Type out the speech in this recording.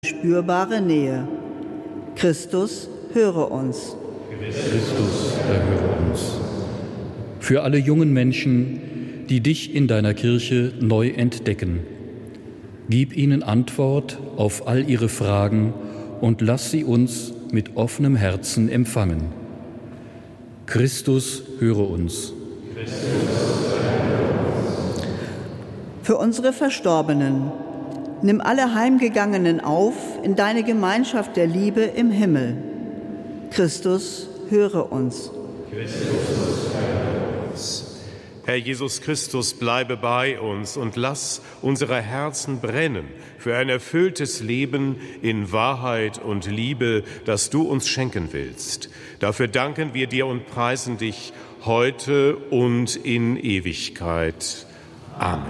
spürbare Nähe. Christus, höre uns. Christus, erhöre uns. Für alle jungen Menschen, die dich in deiner Kirche neu entdecken, gib ihnen Antwort auf all ihre Fragen und lass sie uns mit offenem Herzen empfangen. Christus, höre uns. Für unsere Verstorbenen, nimm alle Heimgegangenen auf in deine Gemeinschaft der Liebe im Himmel. Christus, höre uns. Herr Jesus Christus, bleibe bei uns und lass unsere Herzen brennen für ein erfülltes Leben in Wahrheit und Liebe, das du uns schenken willst. Dafür danken wir dir und preisen dich heute und in Ewigkeit. Amen.